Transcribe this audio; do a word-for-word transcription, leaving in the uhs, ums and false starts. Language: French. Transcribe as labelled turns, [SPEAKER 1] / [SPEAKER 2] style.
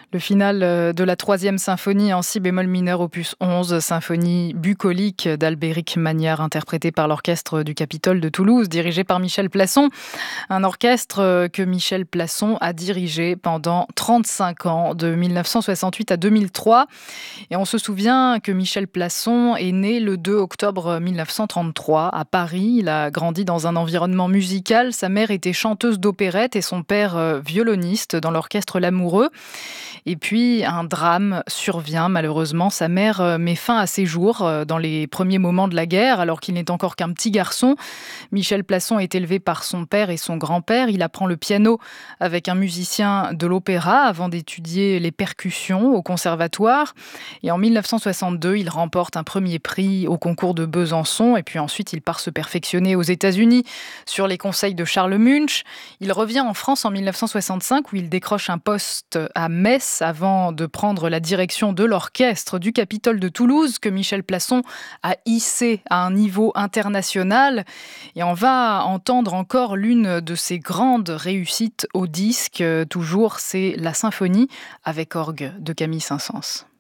[SPEAKER 1] Le final euh, de la troisième symphonie en si bémol mineur opus onze, symphonie bucolique d'Albéric Magnard, interprétée par l'orchestre du Capitole de Toulouse, dirigé par Michel Plasson. Un orchestre euh, que Michel Plasson a dirigé pendant trente-cinq ans, de mille neuf cent soixante-huit à deux mille trois. Et on se souvient que Michel Plasson est né le deux octobre mille neuf cent trente-trois à Paris. Il a grandi dans un environnement musical. Sa mère était chanteuse d'opérette et son père euh, violoniste dans l'orchestre L'Amoureux. Et puis, un drame survient, malheureusement. Sa mère euh, met fin à ses jours euh, dans les premiers moments de la guerre, alors qu'il n'est encore qu'un petit garçon. Michel Plasson est élevé par son père et son grand-père. Il apprend le piano avec un musicien de l'opéra avant d'étudier les percussions au conservatoire. Et en mille neuf cent soixante-deux, il remporte un premier prix au concours de Besançon. Et puis ensuite, il part se perfectionner aux États-Unis sur les conseils de Charles Munch. Il revient en France en mille neuf cent soixante-cinq où il décroche un poste à Metz avant de prendre la direction de l'orchestre du Capitole de Toulouse que Michel Plasson a hissé à un niveau international. Et on va entendre encore l'une de ses grandes réussites au disque. Toujours, c'est la symphonie avec orgue de Camille Saint-Saëns.